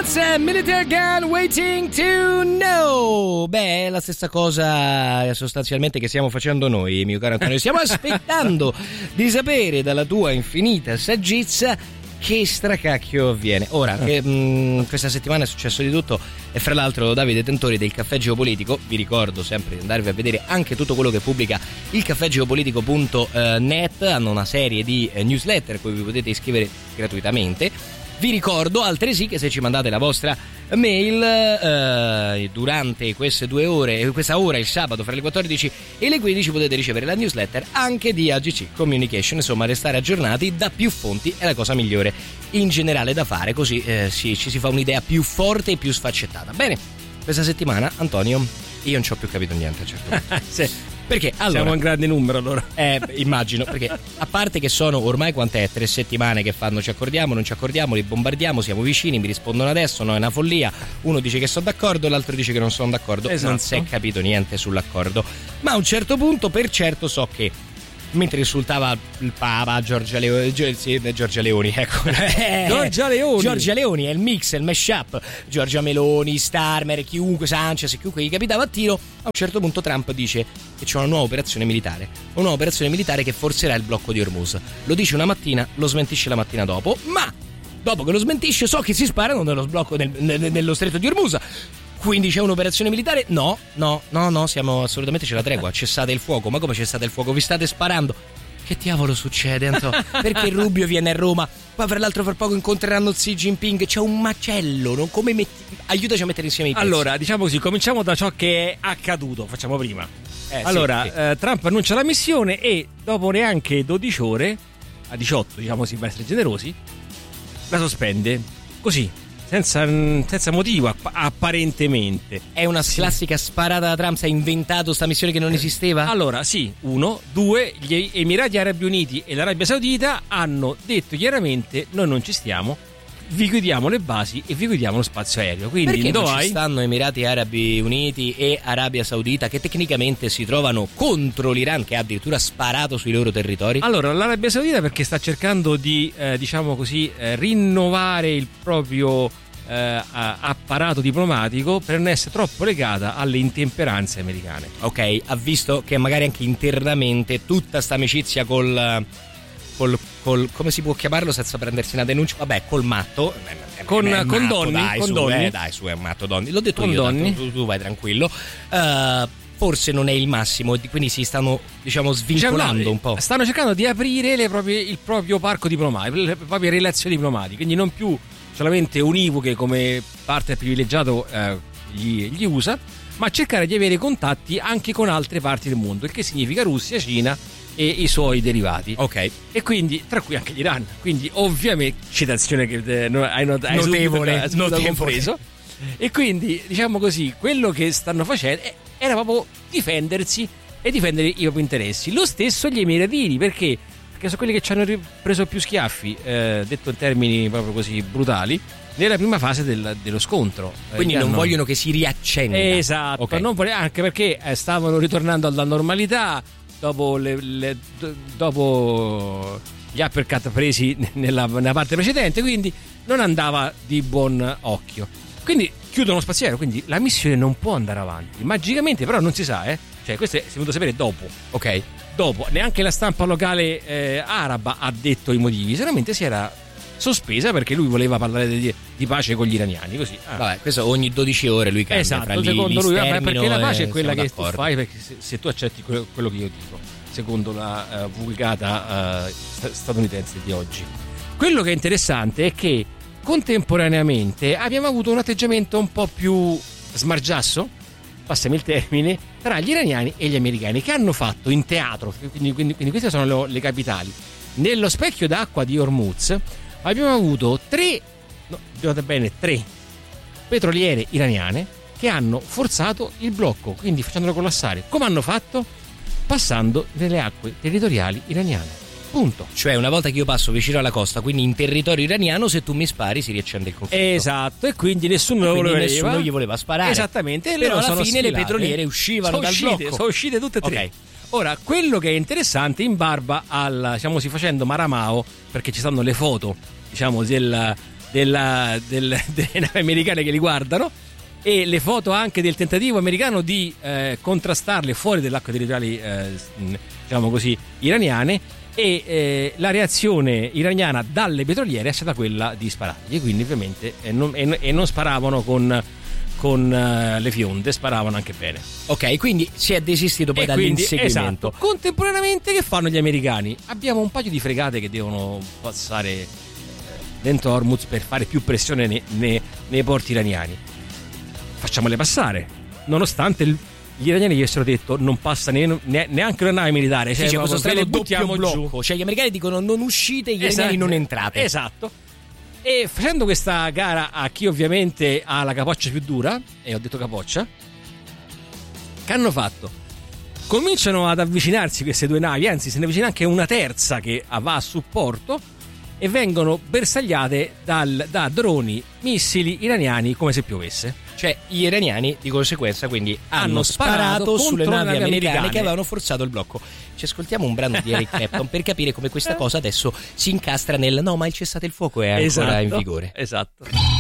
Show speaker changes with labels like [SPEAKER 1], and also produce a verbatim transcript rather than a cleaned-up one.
[SPEAKER 1] It's a military gun waiting to know. Beh, è la stessa cosa sostanzialmente che stiamo facendo noi, mio caro Antonio. Stiamo aspettando di sapere dalla tua infinita saggezza che stracacchio avviene. Ora, che, mh, questa settimana è successo di tutto e fra l'altro Davide, detentori del Caffè Geopolitico, vi ricordo sempre di andarvi a vedere anche tutto quello che pubblica il caffè geopolitico punto net, hanno una serie di eh, newsletter a cui vi potete iscrivere gratuitamente. Vi ricordo altresì che se ci mandate la vostra mail eh, durante queste due ore, questa ora il sabato fra le quattordici e le quindici, potete ricevere la newsletter anche di A G C Communication. Insomma, restare aggiornati da più fonti è la cosa migliore in generale da fare, così eh, sì, ci si fa un'idea più forte e più sfaccettata. Bene, questa settimana, Antonio, io non ci ho più capito niente, certo.
[SPEAKER 2] Sì.
[SPEAKER 1] Perché allora,
[SPEAKER 2] siamo in grande numero allora.
[SPEAKER 1] Eh, immagino, perché a parte che sono ormai quant'è? Tre settimane che fanno ci accordiamo, non ci accordiamo, li bombardiamo, siamo vicini, mi rispondono adesso, no, è una follia. Uno dice che sono d'accordo, l'altro dice che non sono d'accordo. Esatto. Non si è capito niente sull'accordo. Ma a un certo punto, per certo, so che mentre insultava il Papa Giorgia Leoni, sì, Giorgia Leoni, ecco.
[SPEAKER 2] Giorgia Leoni.
[SPEAKER 1] Giorgia Leoni è il mix, è il mashup. Giorgia Meloni, Starmer, chiunque, Sanchez, chiunque gli capitava a tiro. A un certo punto Trump dice che c'è una nuova operazione militare, una nuova operazione militare che forzerà il blocco di Hormuz. Lo dice una mattina, lo smentisce la mattina dopo, ma dopo che lo smentisce so che si sparano nello sblocco nel, nel, nello stretto di Hormuz. Quindi c'è un'operazione militare? No, no, no, no, siamo assolutamente, c'è la tregua, cessate il fuoco. Ma come cessate il fuoco? Vi state sparando? Che diavolo succede, Antonio? Perché Rubio viene a Roma? Poi fra l'altro fra poco incontreranno Xi Jinping. C'è un macello, non come metti... Aiutaci a mettere insieme i pezzi.
[SPEAKER 2] Allora, diciamo così, cominciamo da ciò che è accaduto, facciamo prima.
[SPEAKER 1] Eh,
[SPEAKER 2] allora,
[SPEAKER 1] sì, sì.
[SPEAKER 2] Eh, Trump annuncia la missione e dopo neanche dodici ore, a diciotto diciamo sì, per essere generosi, la sospende, così. Senza, senza motivo, apparentemente.
[SPEAKER 1] È una sì. classica sparata da Trump. Si è inventato sta missione che non esisteva?
[SPEAKER 2] Allora, sì, uno, due, gli Emirati Arabi Uniti e l'Arabia Saudita hanno detto chiaramente: noi non ci stiamo, vi chiudiamo le basi e vi chiudiamo lo spazio aereo. Quindi
[SPEAKER 1] perché non
[SPEAKER 2] vai?
[SPEAKER 1] Ci stanno Emirati Arabi Uniti e Arabia Saudita, che tecnicamente si trovano contro l'Iran, che ha addirittura sparato sui loro territori?
[SPEAKER 2] Allora, l'Arabia Saudita perché sta cercando di eh, diciamo così eh, rinnovare il proprio eh, apparato diplomatico per non essere troppo legata alle intemperanze americane.
[SPEAKER 1] Ok, ha visto che magari anche internamente tutta sta amicizia col Col, col, come si può chiamarlo senza prendersi una denuncia? Vabbè, col matto.
[SPEAKER 2] Con,
[SPEAKER 1] è
[SPEAKER 2] con
[SPEAKER 1] matto,
[SPEAKER 2] Donni.
[SPEAKER 1] Dai,
[SPEAKER 2] con
[SPEAKER 1] su,
[SPEAKER 2] Donni.
[SPEAKER 1] Eh, dai, su, è un matto Donni. L'ho detto
[SPEAKER 2] con
[SPEAKER 1] io,
[SPEAKER 2] Donni.
[SPEAKER 1] Tu, tu vai tranquillo. Uh, forse non è il massimo, quindi si stanno, diciamo, svincolando
[SPEAKER 2] diciamo,
[SPEAKER 1] un po'.
[SPEAKER 2] Stanno cercando di aprire le proprie, il proprio parco diplomatico, le proprie relazioni diplomatiche, quindi non più solamente univoche come partner privilegiato eh, gli, gli U S A, ma cercare di avere contatti anche con altre parti del mondo, il che significa Russia, Cina e i suoi derivati.
[SPEAKER 1] Ok.
[SPEAKER 2] E quindi tra cui anche l'Iran. Quindi ovviamente citazione che eh, hai, not- hai
[SPEAKER 1] notevole,
[SPEAKER 2] subito,
[SPEAKER 1] notevole.
[SPEAKER 2] compreso. E quindi diciamo così, quello che stanno facendo era proprio difendersi e difendere i propri interessi. Lo stesso gli Emiratini, perché perché sono quelli che ci hanno preso più schiaffi, eh, detto in termini proprio così brutali, nella prima fase del, dello scontro.
[SPEAKER 1] Quindi
[SPEAKER 2] eh,
[SPEAKER 1] non
[SPEAKER 2] hanno...
[SPEAKER 1] vogliono che si riaccenda.
[SPEAKER 2] Esatto,
[SPEAKER 1] okay.
[SPEAKER 2] non vole... anche perché eh, stavano ritornando alla normalità dopo, le, le, dopo gli uppercut presi nella, nella parte precedente, quindi non andava di buon occhio. Quindi chiudono lo spaziale, quindi la missione non può andare avanti. Magicamente però non si sa, eh. Cioè questo è, si è venuto a sapere dopo.
[SPEAKER 1] Ok.
[SPEAKER 2] Dopo, neanche la stampa locale eh, araba ha detto i motivi, solamente si era sospesa perché lui voleva parlare di, di pace con gli iraniani, così. Ah.
[SPEAKER 1] Vabbè, questo ogni dodici ore lui cambia.
[SPEAKER 2] Esatto,
[SPEAKER 1] fra lì,
[SPEAKER 2] secondo lui, vabbè, perché la pace
[SPEAKER 1] e
[SPEAKER 2] è quella che
[SPEAKER 1] d'accordo.
[SPEAKER 2] tu fai, perché se, se tu accetti quello, quello che io dico, secondo la uh, vulgata uh, statunitense di oggi. Quello che è interessante è che contemporaneamente abbiamo avuto un atteggiamento un po' più smargiasso, passami il termine, tra gli iraniani e gli americani, che hanno fatto in teatro, quindi, quindi, quindi queste sono le, le capitali, nello specchio d'acqua di Hormuz abbiamo avuto tre, no, bene, tre petroliere iraniane che hanno forzato il blocco, quindi facendolo collassare. Come hanno fatto? Passando nelle acque territoriali iraniane. Punto.
[SPEAKER 1] Cioè, una volta che io passo vicino alla costa, quindi in territorio iraniano, se tu mi spari si riaccende il conflitto.
[SPEAKER 2] Esatto, e quindi nessuno,
[SPEAKER 1] e quindi
[SPEAKER 2] voleva.
[SPEAKER 1] nessuno gli voleva sparare.
[SPEAKER 2] Esattamente, e
[SPEAKER 1] però
[SPEAKER 2] loro
[SPEAKER 1] alla
[SPEAKER 2] sono
[SPEAKER 1] fine
[SPEAKER 2] sfilate.
[SPEAKER 1] Le petroliere uscivano
[SPEAKER 2] sono
[SPEAKER 1] dal
[SPEAKER 2] uscite,
[SPEAKER 1] blocco.
[SPEAKER 2] Sono uscite tutte e tre.
[SPEAKER 1] Okay.
[SPEAKER 2] Ora, quello che è interessante in barba al, diciamo, si facendo Maramao, perché ci stanno le foto, diciamo, del, della, del, delle navi americane che li guardano, e le foto anche del tentativo americano di eh, contrastarle fuori dall'acqua territoriali eh, diciamo così iraniane, e eh, la reazione iraniana dalle petroliere è stata quella di sparargli, quindi ovviamente e non, e, e non sparavano con con uh, le fionde, sparavano anche bene.
[SPEAKER 1] Ok, quindi si è desistito poi e dall'inseguimento.
[SPEAKER 2] Esatto. Contemporaneamente che fanno gli americani? Abbiamo un paio di fregate che devono passare eh, dentro Hormuz per fare più pressione nei, nei, nei porti iraniani. Facciamole passare, nonostante il, gli iraniani gli avessero detto non passa ne, ne, neanche una nave militare,
[SPEAKER 1] cioè, sì, c'è questo strano doppio blocco,
[SPEAKER 2] giù.
[SPEAKER 1] Cioè gli americani dicono non uscite, gli esatto. iraniani non entrate.
[SPEAKER 2] Esatto. E facendo questa gara a chi ovviamente ha la capoccia più dura, e ho detto capoccia, che hanno fatto? Cominciano ad avvicinarsi queste due navi, anzi se ne avvicina anche una terza che va a supporto, e vengono bersagliate dal, da droni, missili iraniani come se piovesse.
[SPEAKER 1] Cioè gli iraniani di conseguenza quindi hanno,
[SPEAKER 2] hanno sparato,
[SPEAKER 1] sparato sulle navi, navi americane,
[SPEAKER 2] americane
[SPEAKER 1] che avevano forzato il blocco. Ci ascoltiamo un brano di Eric Clapton per capire come questa cosa adesso si incastra nel no, ma il cessate il fuoco è ancora
[SPEAKER 2] esatto,
[SPEAKER 1] in vigore.
[SPEAKER 2] Esatto.